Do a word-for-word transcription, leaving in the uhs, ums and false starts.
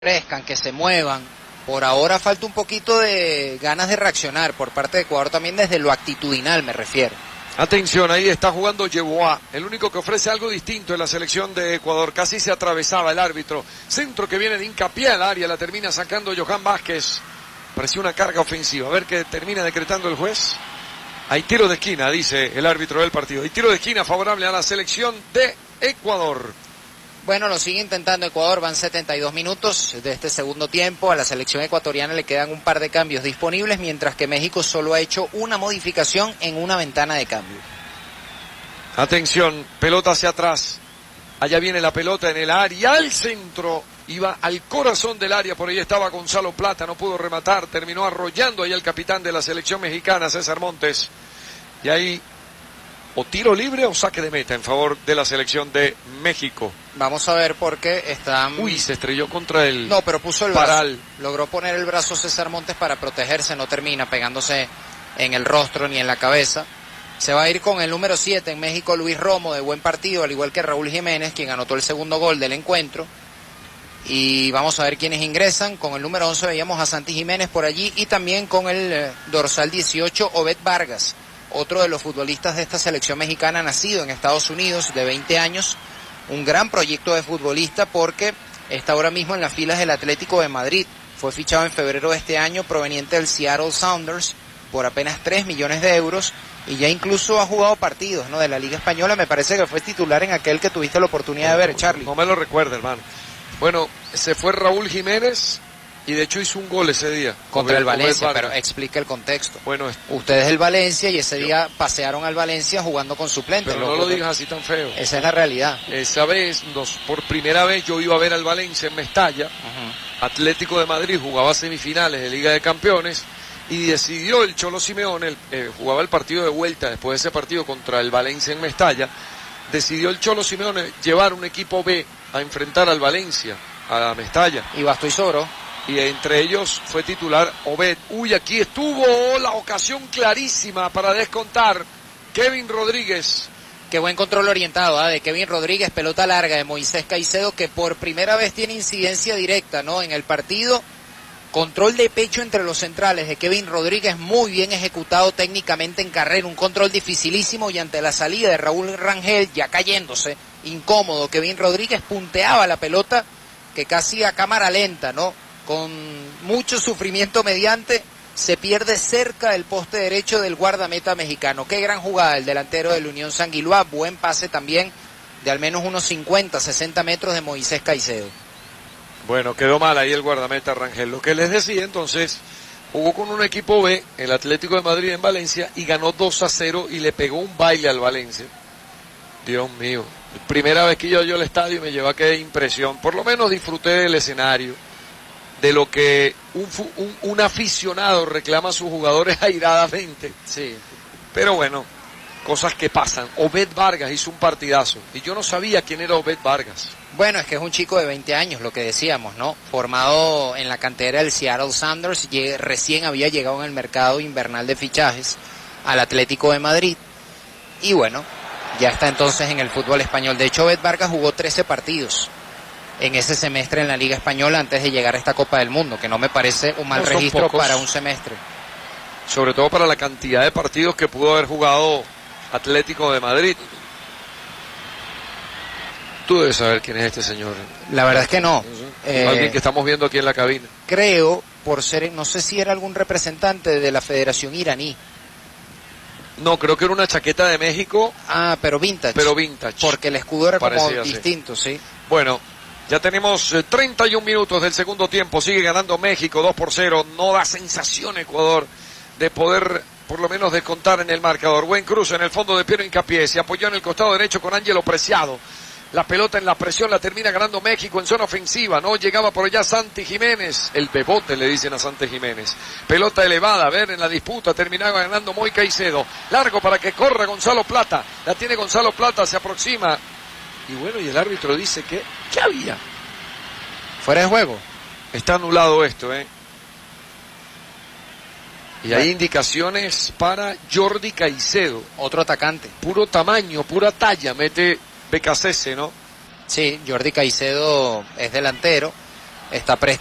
crezcan, que se muevan. Por ahora falta un poquito de ganas de reaccionar por parte de Ecuador, también desde lo actitudinal me refiero. Atención, ahí está jugando Yeboah, el único que ofrece algo distinto en la selección de Ecuador. Casi se atravesaba el árbitro. Centro que viene de hincapié al área, la termina sacando Johan Vázquez. Parecía una carga ofensiva. A ver qué termina decretando el juez. Hay tiro de esquina, dice el árbitro del partido. Hay tiro de esquina favorable a la selección de Ecuador. Bueno, lo sigue intentando Ecuador, van setenta y dos minutos de este segundo tiempo. A la selección ecuatoriana le quedan un par de cambios disponibles, mientras que México solo ha hecho una modificación en una ventana de cambio. Atención, pelota hacia atrás. Allá viene la pelota en el área, al centro. Iba al corazón del área, por ahí estaba Gonzalo Plata, no pudo rematar. Terminó arrollando ahí al capitán de la selección mexicana, César Montes. Y ahí, o tiro libre o saque de meta en favor de la selección de México. Vamos a ver por qué están... Uy, se estrelló contra el... No, pero puso el paral. brazo. Logró poner el brazo César Montes para protegerse, no termina pegándose en el rostro ni en la cabeza. Se va a ir con el número siete en México, Luis Romo, de buen partido, al igual que Raúl Jiménez, quien anotó el segundo gol del encuentro. Y vamos a ver quiénes ingresan. Con el número once veíamos a Santi Jiménez por allí, y también con el eh, dorsal dieciocho, Obed Vargas, otro de los futbolistas de esta selección mexicana, nacido en Estados Unidos, de veinte años. Un gran proyecto de futbolista porque está ahora mismo en las filas del Atlético de Madrid. Fue fichado en febrero de este año, proveniente del Seattle Sounders, por apenas tres millones de euros, y ya incluso ha jugado partidos, ¿no?, de la Liga Española. Me parece que fue titular en aquel que tuviste la oportunidad de ver, Charlie. No me lo recuerda, hermano. Bueno, se fue Raúl Jiménez y de hecho hizo un gol ese día. Contra el Valencia, pero explica el contexto. Bueno, ustedes el Valencia, y ese día pasearon al Valencia jugando con suplentes. Pero no lo digas así tan feo. Esa es la realidad. Esa vez, nos, por primera vez yo iba a ver al Valencia en Mestalla. Uh-huh. Atlético de Madrid jugaba semifinales de Liga de Campeones y decidió el Cholo Simeone, el, eh, jugaba el partido de vuelta después de ese partido contra el Valencia en Mestalla. Decidió el Cholo Simeone llevar un equipo B a enfrentar al Valencia, a Mestalla. Y bastó y sobró. Y entre ellos fue titular Obed. Uy, aquí estuvo la ocasión clarísima para descontar Kevin Rodríguez. Qué buen control orientado, ¿eh? de Kevin Rodríguez, pelota larga de Moisés Caicedo, que por primera vez tiene incidencia directa, ¿no?, en el partido. Control de pecho entre los centrales de Kevin Rodríguez, muy bien ejecutado técnicamente en carrera, un control dificilísimo, y ante la salida de Raúl Rangel, ya cayéndose, incómodo, Kevin Rodríguez punteaba la pelota, que casi a cámara lenta, ¿no?, con mucho sufrimiento mediante, se pierde cerca del poste derecho del guardameta mexicano. Qué gran jugada el delantero del Unión San Gilois, buen pase también de al menos unos cincuenta, sesenta metros de Moisés Caicedo. Bueno, quedó mal ahí el guardameta Rangel. Lo que les decía, entonces, jugó con un equipo B, el Atlético de Madrid en Valencia, y ganó dos a cero y le pegó un baile al Valencia. Dios mío, primera vez que yo yo al estadio me llevó a qué impresión. Por lo menos disfruté del escenario, de lo que un, un, un aficionado reclama a sus jugadores airadamente. Sí. Pero bueno, cosas que pasan. Obed Vargas hizo un partidazo y yo no sabía quién era Obed Vargas. Bueno, es que es un chico de veinte años, lo que decíamos, ¿no? Formado en la cantera del Seattle Sounders, y recién había llegado en el mercado invernal de fichajes al Atlético de Madrid. Y bueno, ya está entonces en el fútbol español. De hecho, Obed Vargas jugó trece partidos en ese semestre en la Liga Española antes de llegar a esta Copa del Mundo, que no me parece un mal no registro pocos, para un semestre. Sobre todo para la cantidad de partidos que pudo haber jugado Atlético de Madrid. Tú debes saber quién es este señor. La verdad es que no. Eh, Alguien que estamos viendo aquí en la cabina. Creo, por ser, no sé si era algún representante de la Federación Iraní. No, creo que era una chaqueta de México. Ah, pero vintage. Pero vintage. Porque el escudo era como Parecía distinto, sí. Bueno, ya tenemos eh, treinta y un minutos del segundo tiempo. Sigue ganando México dos por cero. No da sensación Ecuador de poder por lo menos descontar en el marcador. Buen cruce en el fondo de Piero Hincapié. Se apoyó en el costado derecho con Ángelo Preciado. La pelota en la presión la termina ganando México en zona ofensiva. No llegaba por allá Santi Jiménez. El bebote le dicen a Santi Jiménez. Pelota elevada, a ver en la disputa. Terminaba ganando Moy Caicedo. Largo para que corra Gonzalo Plata. La tiene Gonzalo Plata, se aproxima. Y bueno, y el árbitro dice que... ¿Qué había? Fuera de juego. Está anulado esto, ¿eh? Y hay indicaciones para Jordi Caicedo. Otro atacante. Puro tamaño, pura talla. Mete Becasese, ¿no? Sí, Jordi Caicedo es delantero. está presto